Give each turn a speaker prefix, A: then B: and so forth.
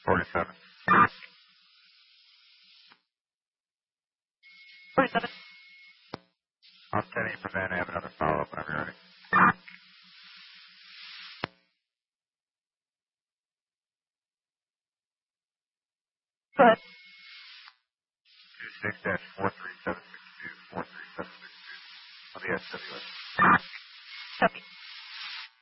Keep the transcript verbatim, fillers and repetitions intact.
A: forty-seven.
B: forty-seven.
A: I'm standing for that. I have another follow-up whenever you're ready.
B: Go ahead.
A: two six dash four three seven six two, four three seven six two on the S W S.
B: Copy.